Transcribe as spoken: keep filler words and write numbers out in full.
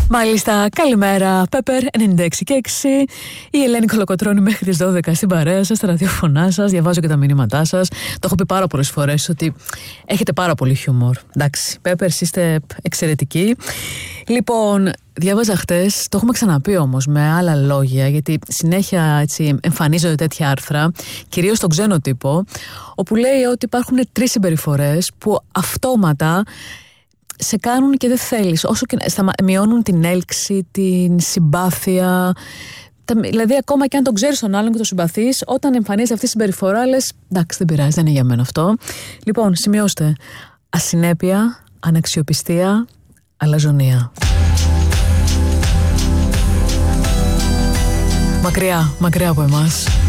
Μάλιστα, καλημέρα. Πέπερ ενενήντα έξι και έξι. Η Ελένη Κολοκοτρώνη μέχρι τις δώδεκα στην παρέα σας, στα ραδιοφωνά σας. Διαβάζω και τα μηνύματά σας. Το έχω πει πάρα πολλές φορές ότι έχετε πάρα πολύ χιούμορ. Εντάξει, Πέπερ, είστε εξαιρετικοί. Λοιπόν, διάβαζα χτες, το έχουμε ξαναπεί όμως με άλλα λόγια, γιατί συνέχεια έτσι εμφανίζονται τέτοια άρθρα, κυρίως στον ξένο τύπο, όπου λέει ότι υπάρχουν τρεις συμπεριφορές που αυτόματα σε κάνουν και δεν θέλεις, όσο και στα, μειώνουν την έλξη, την συμπάθεια. Δηλαδή, ακόμα και αν τον ξέρεις τον άλλον και τον συμπαθείς, όταν εμφανίζεται αυτή η συμπεριφορά, λες εντάξει, δεν πειράζει, δεν είναι για μένα αυτό. Λοιπόν, σημειώστε: ασυνέπεια, αναξιοπιστία, αλαζονία. Μακριά, μακριά από εμάς.